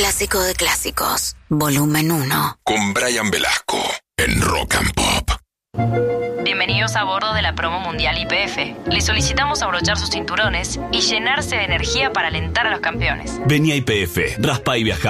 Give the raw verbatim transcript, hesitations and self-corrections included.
clásico de clásicos, volumen uno. Con Brian Velasco en Rock and Pop. Bienvenidos a bordo de la promo mundial Y P F. Les solicitamos abrochar sus cinturones y llenarse de energía para alentar a los campeones. Vení a Y P F, raspa y viajá.